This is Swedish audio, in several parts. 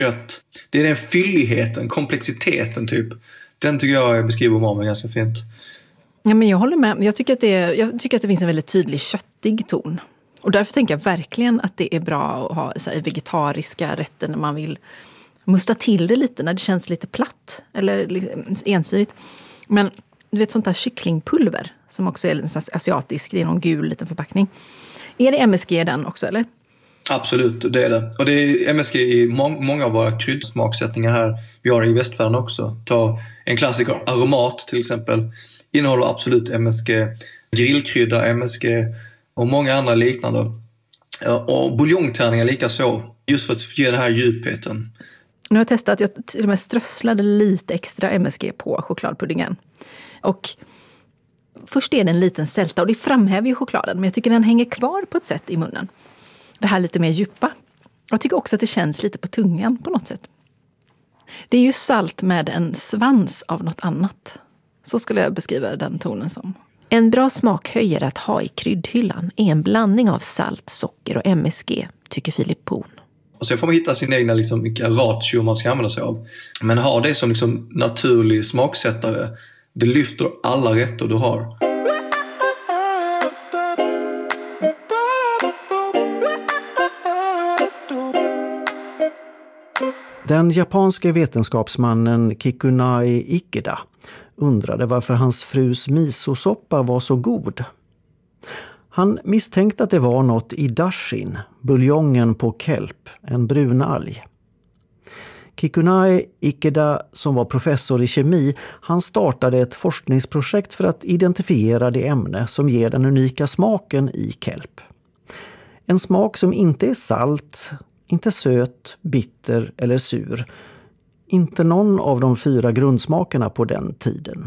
Gött. Det är den fylligheten, komplexiteten typ. Den tycker jag beskriver umami ganska fint. Ja, men jag håller med. Jag tycker att det finns en väldigt tydlig köttig ton. Och därför tänker jag verkligen att det är bra att ha så här, vegetariska rätter när man vill musta till det lite, när det känns lite platt eller liksom ensidigt. Men du vet sånt där kycklingpulver som också är en asiatisk, det är någon gul liten förpackning. Är det MSG den också eller? Absolut, det är det. Och det är MSG i många av våra kryddsmaksättningar här. Vi har det i västvärlden också. Ta en klassiker, aromat till exempel. Innehåller absolut MSG. Grillkrydda MSG och många andra liknande. Och buljongtärningar lika så. Just för att ge den här djupheten. Nu har jag testat, jag till och med strösslade lite extra MSG på chokladpuddingen. Och först är det en liten sälta och det framhäver ju chokladen. Men jag tycker den hänger kvar på ett sätt i munnen. Det här lite mer djupa. Jag tycker också att det känns lite på tungan på något sätt. Det är ju salt med en svans av något annat. Så skulle jag beskriva den tonen som. En bra smakhöjare att ha i kryddhyllan är en blandning av salt, socker och MSG, tycker Filip Poon. Och sen får man hitta sin egna liksom, vilka ratio man ska använda sig av. Men ha det som liksom, naturlig smaksättare. Det lyfter alla rätter du har. Den japanske vetenskapsmannen Kikunai Ikeda undrade varför hans frus misosoppa var så god. Han misstänkte att det var något i dashin, buljongen på kelp, en brun alg. Kikunai Ikeda, som var professor i kemi, han startade ett forskningsprojekt för att identifiera det ämne som ger den unika smaken i kelp. En smak som inte är salt, inte söt, bitter eller sur. Inte någon av de 4 grundsmakerna på den tiden.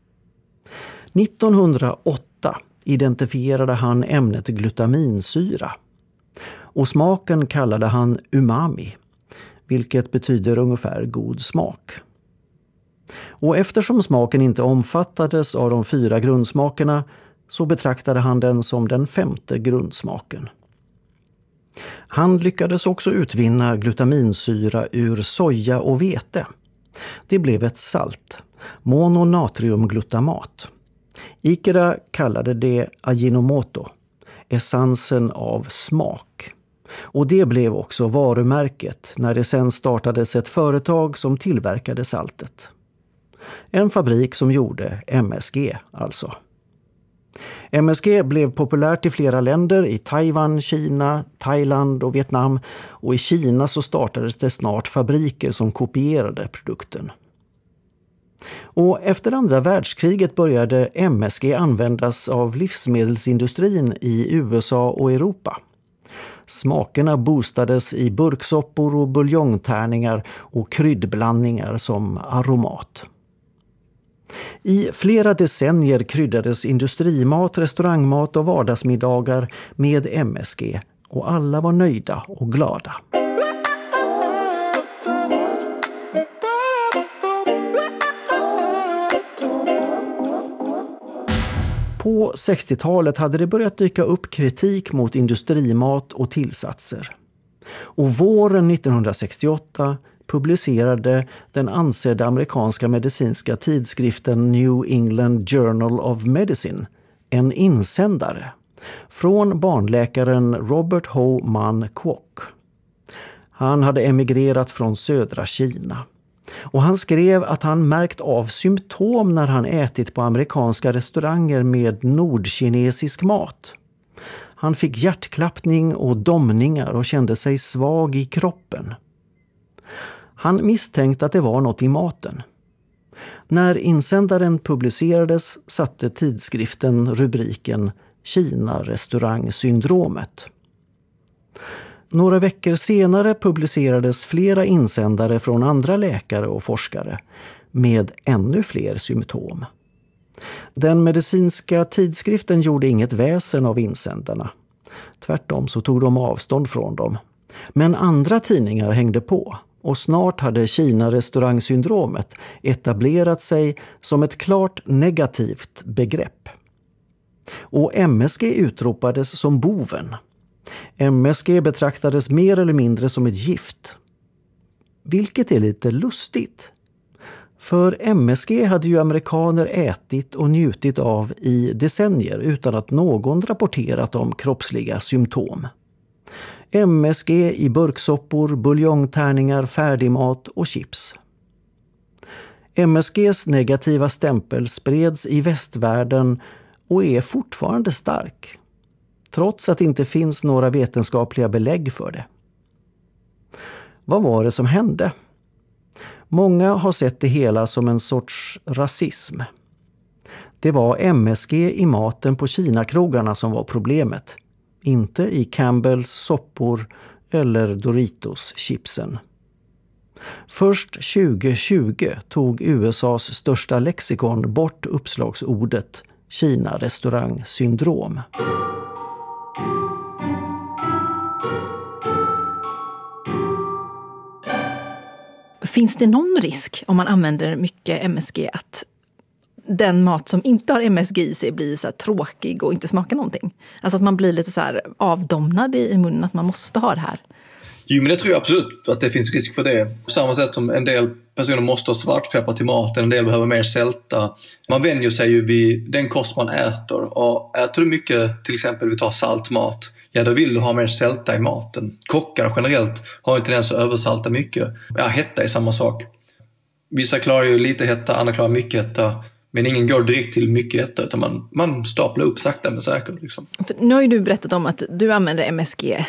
1908 identifierade han ämnet glutaminsyra. Och smaken kallade han umami, vilket betyder ungefär god smak. Och eftersom smaken inte omfattades av de 4 grundsmakerna så betraktade han den som den 5:e grundsmaken. Han lyckades också utvinna glutaminsyra ur soja och vete. Det blev ett salt, mononatriumglutamat. Ikeda kallade det Ajinomoto, essensen av smak. Och det blev också varumärket när det sen startades ett företag som tillverkade saltet. En fabrik som gjorde MSG alltså. MSG blev populärt i flera länder, i Taiwan, Kina, Thailand och Vietnam. Och i Kina så startades det snart fabriker som kopierade produkten. Och efter andra världskriget började MSG användas av livsmedelsindustrin i USA och Europa. Smakerna boostades i burksoppor och buljongtärningar och kryddblandningar som aromat. I flera decennier kryddades industrimat, restaurangmat och vardagsmiddagar med MSG och alla var nöjda och glada. På 60-talet hade det börjat dyka upp kritik mot industrimat och tillsatser. Och våren 1968 publicerade den ansedda amerikanska medicinska tidskriften New England Journal of Medicine en insändare från barnläkaren Robert Ho Man Kwok. Han hade emigrerat från södra Kina. Och han skrev att han märkt av symptom när han ätit på amerikanska restauranger med nordkinesisk mat. Han fick hjärtklappning och domningar och kände sig svag i kroppen. Han misstänkte att det var något i maten. När insändaren publicerades satte tidskriften rubriken Kina-restaurangsyndromet. Några veckor senare publicerades flera insändare från andra läkare och forskare med ännu fler symptom. Den medicinska tidskriften gjorde inget väsen av insändarna. Tvärtom så tog de avstånd från dem. Men andra tidningar hängde på och snart hade Kina-restaurangsyndromet etablerat sig som ett klart negativt begrepp. Och MSG utropades som boven. MSG betraktades mer eller mindre som ett gift. Vilket är lite lustigt. För MSG hade ju amerikaner ätit och njutit av i decennier utan att någon rapporterat om kroppsliga symptom. MSG i burksoppor, buljongtärningar, färdigmat och chips. MSGs negativa stämpel spreds i västvärlden och är fortfarande stark, trots att det inte finns några vetenskapliga belägg för det. Vad var det som hände? Många har sett det hela som en sorts rasism. Det var MSG i maten på Kina-krogarna som var problemet, inte i Campbells soppor eller Doritos-chipsen. Först 2020 tog USAs största lexikon bort uppslagsordet Kina-restaurang-syndrom. Finns det någon risk om man använder mycket MSG att den mat som inte har MSG i sig blir så här tråkig och inte smakar någonting? Alltså att man blir lite så här avdomnad i munnen, att man måste ha det här. Jo, men det tror jag absolut att det finns risk för det. På samma sätt som en del personer måste ha svartpeppar till maten, en del behöver mer sälta. Man vänjer sig ju vid den kost man äter. Och äter du mycket, till exempel vi tar saltmat, ja då vill du ha mer sälta i maten. Kockar generellt har en tendens att översalta mycket. Ja, hetta är samma sak. Vissa klarar ju lite hetta, andra klarar mycket hetta. Men ingen går direkt till mycket hetta, utan man staplar upp sakta men säkert. Liksom. För nu har ju du berättat om att du använder MSG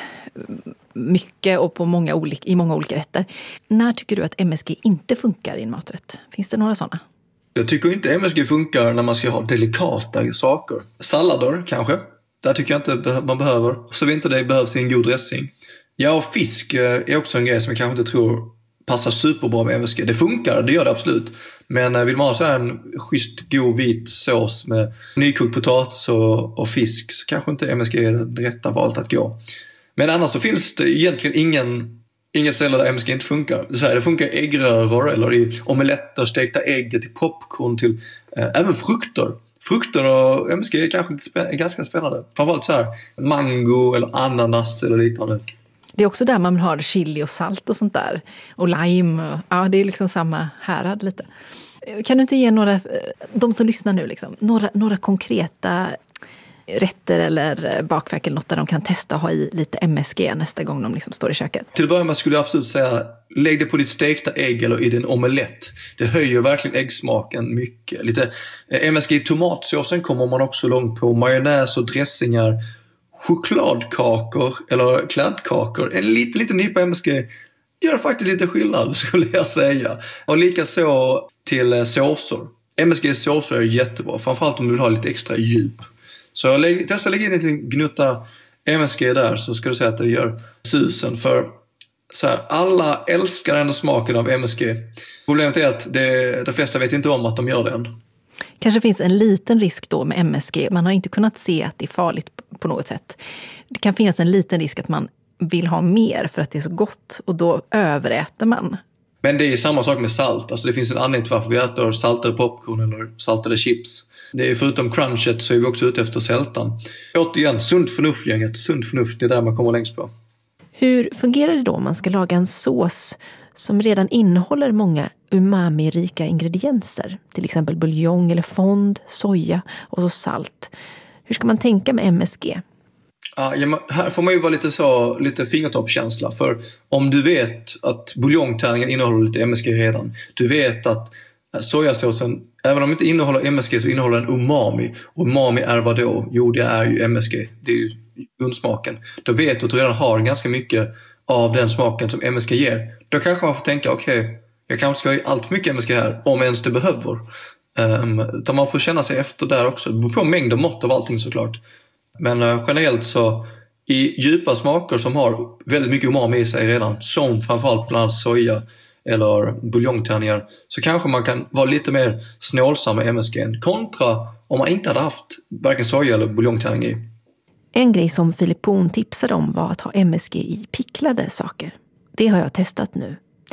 mycket och i många olika rätter. När tycker du att MSG inte funkar i en maträtt? Finns det några sådana? Jag tycker inte MSG funkar när man ska ha delikata saker. Sallader kanske. Där tycker jag inte man behöver. Så inte det behövs i en god dressing. Ja, och fisk är också en grej som jag kanske inte tror passar superbra med MSG. Det funkar, det gör det absolut. Men vill man ha så här en schysst, god, vit sås med nykokt potatis och fisk, så kanske inte MSG är det rätta valet att gå. Men annars så finns det egentligen ingen ställe där MSG inte funkar. Det funkar i äggröror eller i omeletter, stekta ägg, till popcorn, till även frukter. Frukter och MSG är kanske ganska spännande. Framförallt så här mango eller ananas eller liknande. Det är också där man har chili och salt och sånt där. Och lime. Ja, det är liksom samma härad lite. Kan du inte ge de som lyssnar nu, liksom, några konkreta rätter eller bakverk eller något där de kan testa och ha i lite MSG nästa gång de liksom står i köket? Till att börja med skulle jag absolut säga, lägg det på ditt stekta ägg eller i din omelett. Det höjer verkligen äggsmaken mycket. Lite MSG i tomatsåsen kommer man också långt på. Majonnäs och dressingar. Chokladkakor eller kladdkakor. En liten nypa MSG gör faktiskt lite skillnad, skulle jag säga. Och likaså till såser. MSG-såser är jättebra, framförallt om du vill ha lite extra djup. Så testa lägga in en liten gnutta MSG där, så ska du säga att det gör susen. För så här, alla älskar ändå smaken av MSG. Problemet är att de flesta vet inte om att de gör det än. Kanske finns en liten risk då med MSG. Man har inte kunnat se att det är farligt på något sätt. Det kan finnas en liten risk att man vill ha mer för att det är så gott, och då överäter man. Men det är samma sak med salt. Alltså det finns en anledning till varför vi äter saltade popcorn eller saltade chips. Det är förutom crunchet så är vi också ute efter sältan. Återigen, sunt förnuft-gänget. Sunt förnuft, det är där man kommer längst på. Hur fungerar det då om man ska laga en sås som redan innehåller många umami-rika ingredienser? Till exempel buljong eller fond, soja och så salt. Hur ska man tänka med MSG? Ja, här får man ju vara lite fingertoppskänsla. För om du vet att buljongtärningen innehåller lite MSG redan. Du vet att sojasåsen, även om den inte innehåller MSG, så innehåller den umami. Och umami är vad då? Jo, det är ju MSG. Det är ju grundsmaken. Då vet du att du redan har ganska mycket av den smaken som MSG ger. Då kanske man får tänka, okej, jag kanske ska ha allt för mycket MSG här, om ens det behöver. Utan man får känna sig efter där också. Det beror på mängd och mått av allting såklart. Men generellt så i djupa smaker som har väldigt mycket umami i sig redan, som framförallt bland annat soja eller buljongtärningar, så kanske man kan vara lite mer snålsam med MSG kontra om man inte hade haft varken soja eller buljongtärning i. En grej som Filip Poon tipsade om var att ha MSG i picklade saker. Det har jag testat nu.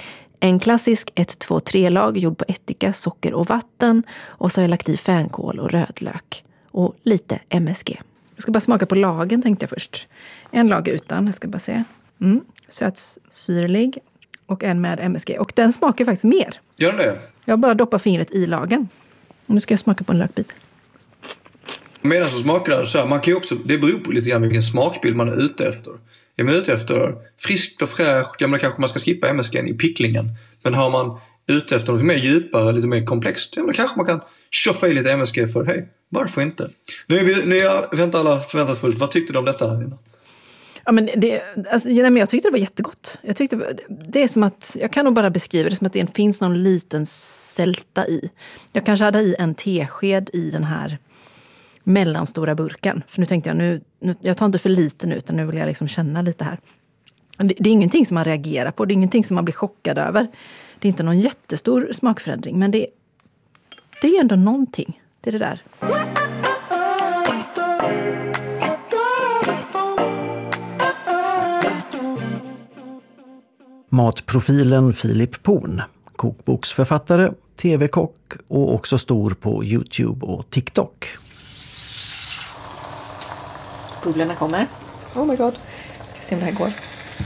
En klassisk 1-2-3-lag gjord på ättika, socker och vatten, och så har jag lagt i fänkål och rödlök och lite MSG. Jag ska bara smaka på lagen, tänkte jag först. En lag utan, jag ska bara se. Sötsyrlig. och en med MSG. Och den smakar faktiskt mer. Gör den det? Jag bara doppar fingret i lagen. Nu ska jag smaka på en lökbit. Medan så smakar det så här, man kan ju också, det beror på lite grann vilken smakbild man är ute efter. Är man ute efter friskt och fräscht, ja men kanske man ska skippa MSG i picklingen. Men har man ute efter något mer djupare, lite mer komplext, ja men kanske man kan tjoffa i lite MSG för, hej, varför inte? Nu väntar alla förväntat fullt, vad tyckte du om detta, Nina? Ja, men jag tyckte det var jättegott. Jag tyckte det är som att, jag kan nog bara beskriva det som att det finns någon liten sälta i. Jag kanske hade i en tesked i den här mellanstora burken. För nu tänkte jag, jag tar inte för lite nu, utan nu vill jag liksom känna lite här. Det är ingenting som man reagerar på, det är ingenting som man blir chockad över. Det är inte någon jättestor smakförändring, men det är ändå någonting. Det är det där. Matprofilen Filip Poon, kokboksförfattare, tv-kock och också stor på YouTube och TikTok. Bubblorna kommer. Oh my god. Ska vi se om det här går.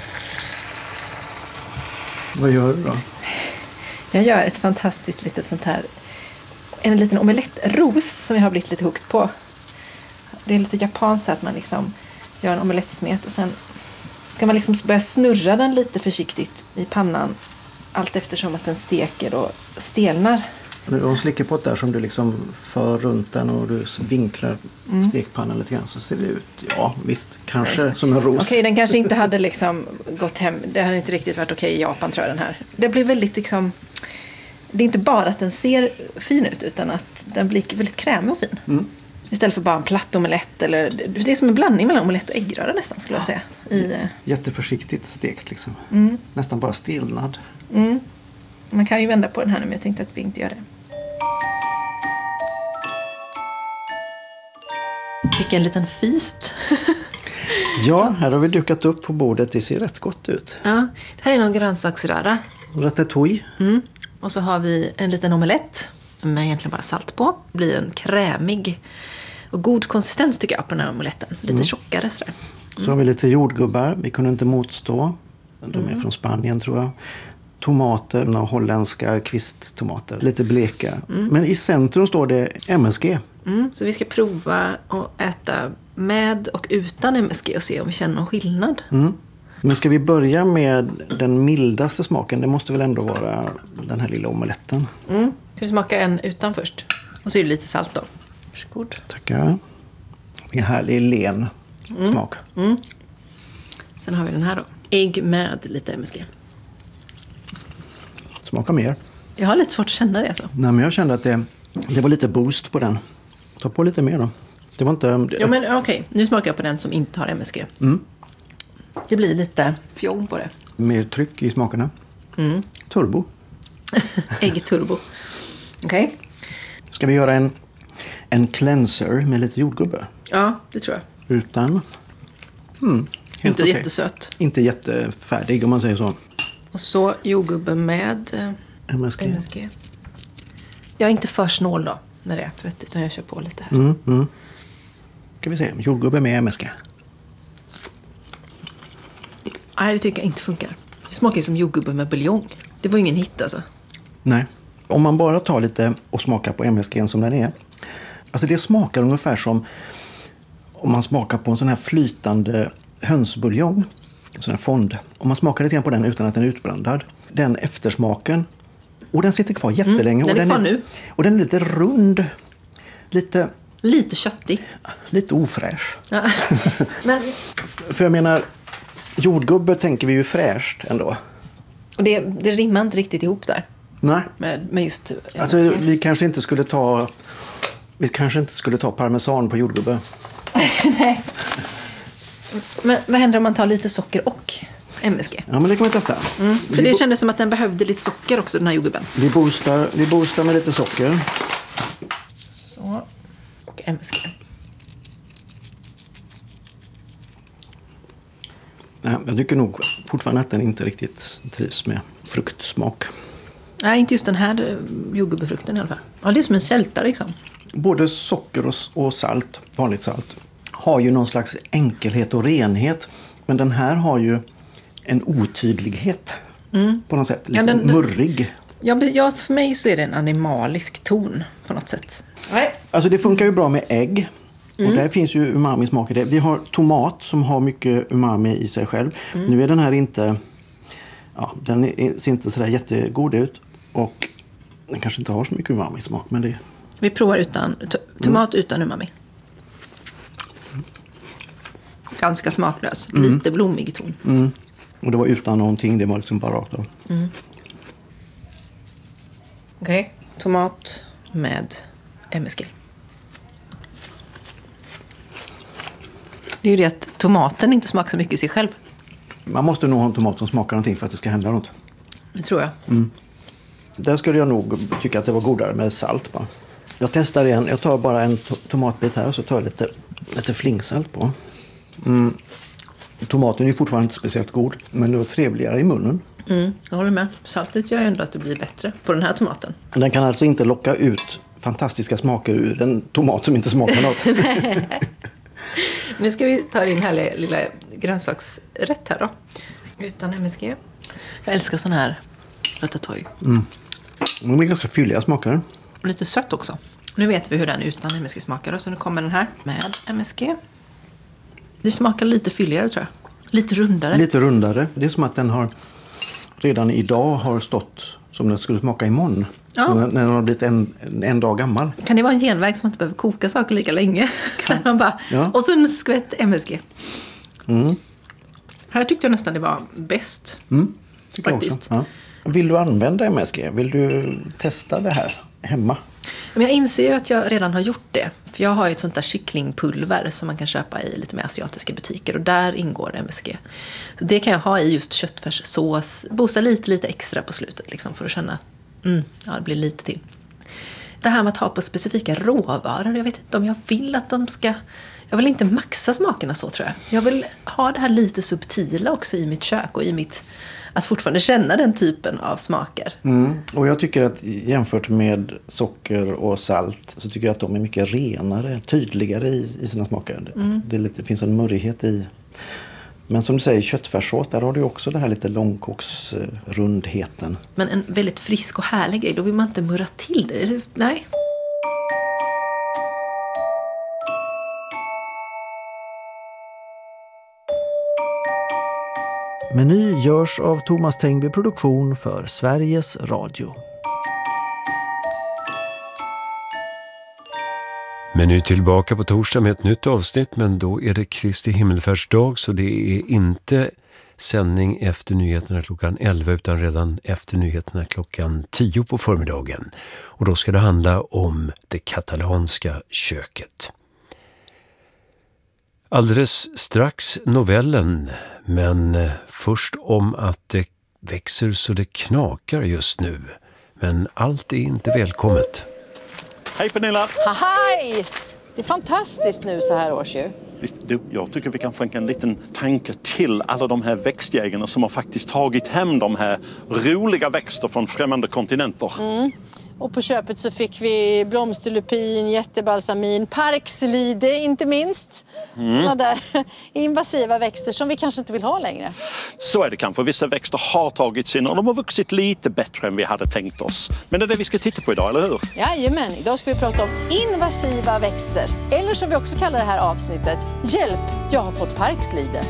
Vad gör du då? Jag gör ett fantastiskt litet sånt här, en liten omelettros som jag har blivit lite hooked på. Det är lite japanskt att man liksom gör en omelettsmet och sen ska man liksom börja snurra den lite försiktigt i pannan allt eftersom att den steker och stelnar. Du har en slickepott där som du liksom för runt den och du vinklar stekpannan lite grann, så ser det ut. Ja, visst, kanske som en ros. Okej, den kanske inte hade liksom gått hem. Det hade inte riktigt varit okej i Japan, tror jag, den här. Det blir väldigt liksom, det är inte bara att den ser fin ut, utan att den blir väldigt krämig och fin. Mm. Istället för bara en platt omelett, eller det är som en blandning mellan omelett och äggröra nästan, skulle jag säga. Jätteförsiktigt stekt liksom. Nästan bara stelnad. Man kan ju vända på den här nu, men jag tänkte att vi inte gör det. Vilken liten feast. Ja, här har vi dukat upp på bordet. Det ser rätt gott ut. Ja, det här är någon grönsaksröra. Ratatouille. Och så har vi en liten omelett med egentligen bara salt på. Det blir en krämig och god konsistens, tycker jag, på den här omeletten. Lite tjockare sådär. Så har vi lite jordgubbar. Vi kunde inte motstå. De är från Spanien, tror jag. Tomater, några holländska kvisttomater. Lite bleka. Men i centrum står det MSG. Så vi ska prova att äta med och utan MSG och se om vi känner någon skillnad. Men ska vi börja med den mildaste smaken? Det måste väl ändå vara den här lilla omeletten. Ska vi smaka en utan först? Och så är det lite salt då. Varsågod. Tackar. En härlig len smak. Sen har vi den här då. Ägg med lite MSG. Smakar mer. Jag har lite svårt att känna det alltså. Nej, men jag kände att det var lite boost på den. Ta på lite mer då. Det var inte... Ja, men okej. Nu smakar jag på den som inte har MSG. Det blir lite fjong på det. Mer tryck i smakerna. Turbo. Äggturbo. Okej. Ska vi göra en cleanser med lite jordgubbe? Ja, det tror jag. Utan? Inte okej. Jättesöt. Inte jättefärdig, om man säger så. Och så jordgubbe med MSG. Jag är inte för snål då med det, utan jag kör på lite här. Ska vi se, jordgubbe med MSG. Nej, det tycker jag inte funkar. Det smakar som jordgubbe med buljong. Det var ingen hit alltså. Nej. Om man bara tar lite och smakar på MSG som den är. Alltså det smakar ungefär som om man smakar på en sån här flytande hönsbuljong. En sån här fond. Om man smakar lite grann på den utan att den är utblandad. Den eftersmaken. Och den sitter kvar jättelänge. Den är kvar nu. Och den är lite rund. Lite köttig. Lite ofräsch. Ja. Men, För jag menar, jordgubbe tänker vi ju fräscht ändå. och det rimmar inte riktigt ihop där. Nej. Med just MSG. Alltså vi kanske inte skulle ta parmesan på jordgubbe. Nej. Men vad händer om man tar lite socker och MSG? Ja, men det kan vi testa. För det kändes som att den behövde lite socker också, den här jordgubben. Vi boostar med lite socker. Så. Och MSG. Nej, jag tycker nog fortfarande att den inte riktigt trivs med fruktsmak. Nej, inte just den här jordgubbefrukten i alla fall. Ja, det är som en sälta liksom. Både socker och salt, vanligt salt, har ju någon slags enkelhet och renhet. Men den här har ju en otydlighet. På något sätt. Liksom murrig. Ja, för mig så är det en animalisk ton på något sätt. Nej. Alltså det funkar ju bra med ägg. Och där finns ju umami-smak i det. Vi har tomat som har mycket umami i sig själv. Nu är den här inte... Ja, den ser inte sådär jättegod ut. Och den kanske inte har så mycket umami-smak. Men det... Vi provar utan tomat utan umami. Ganska smaklös. Lite blommig ton. Och det var utan någonting. Det var liksom bara rakt av. Okej. Tomat med MSG. Det är ju det att tomaten inte smakar så mycket i sig själv. Man måste nog ha en tomat som smakar någonting för att det ska hända något. Det tror jag. Där skulle jag nog tycka att det var godare med salt bara. Jag testar igen. Jag tar bara en tomatbit här och så tar jag lite flingsalt på. Tomaten är ju fortfarande inte speciellt god, men det var trevligare i munnen. Jag håller med. Saltet gör ju ändå att det blir bättre på den här tomaten. Den kan alltså inte locka ut fantastiska smaker ur en tomat som inte smakar något. Nu ska vi ta din härliga lilla grönsaksrätt här då. Utan MSG. Jag älskar sån här ratatouille. De är ganska fylliga smaker. Och lite sött också. Nu vet vi hur den utan MSG smakar. Så nu kommer den här med MSG. Det smakar lite fylligare tror jag. Lite rundare. Lite rundare. Det är som att den redan idag har stått som den skulle smaka imorgon. Ja. När den har blivit en dag gammal. Kan det vara en genväg som man inte behöver koka saker lika länge? Så man bara, och så en skvätt MSG. Här tyckte jag nästan det var bäst. Faktiskt. Ja. Vill du använda MSG? Vill du testa det här hemma? Men jag inser ju att jag redan har gjort det. För jag har ju ett sånt där kycklingpulver som man kan köpa i lite mer asiatiska butiker. Och där ingår MSG. Så det kan jag ha i just köttfärssås. Boosta lite extra på slutet liksom, för att känna att det blir lite till. Det här med att ha på specifika råvaror. Jag vet inte om jag vill att de ska... Jag vill inte maxa smakerna så tror jag. Jag vill ha det här lite subtila också i mitt kök och i mitt... Att fortfarande känna den typen av smaker. Och jag tycker att jämfört med socker och salt så tycker jag att de är mycket renare, tydligare i sina smaker. Det finns en murrighet i. Men som du säger, köttfärssås, där har du också det här lite långkoksrundheten. Men en väldigt frisk och härlig grej, då vill man inte murra till det. Nej. Meny görs av Thomas Tengby Produktion för Sveriges Radio. Meny tillbaka på torsdag med ett nytt avsnitt, men då är det Kristi himmelfärdsdag så det är inte sändning efter nyheterna klockan 11 utan redan efter nyheterna klockan 10 på förmiddagen. Och då ska det handla om det katalanska köket. Alldeles strax novellen, men först om att det växer så det knakar just nu. Men allt är inte välkommet. Hej Pernilla! Hej! Det är fantastiskt nu så här års ju. Du, jag tycker vi kan skänka en liten tanke till alla de här växtjägarna som har faktiskt tagit hem de här roliga växter från främmande kontinenter. Och på köpet så fick vi blomsterlupin, jättebalsamin, parkslide inte minst. Sådana där invasiva växter som vi kanske inte vill ha längre. Så är det kanske. Vissa växter har tagits in och de har vuxit lite bättre än vi hade tänkt oss. Men det är det vi ska titta på idag, eller hur? Jajamän, idag ska vi prata om invasiva växter. Eller som vi också kallar det här avsnittet, hjälp, jag har fått parkslide.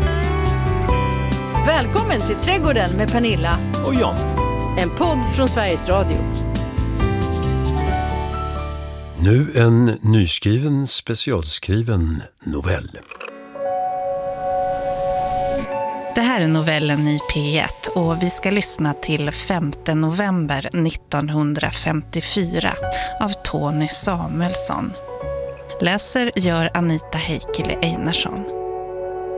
Välkommen till Trädgården med Pernilla Och John. En podd från Sveriges Radio. Nu en nyskriven, specialskriven novell. Det här är novellen i P1 och vi ska lyssna till 5 november 1954 av Tony Samuelsson. Läser gör Anita Heikkilä Einarsson.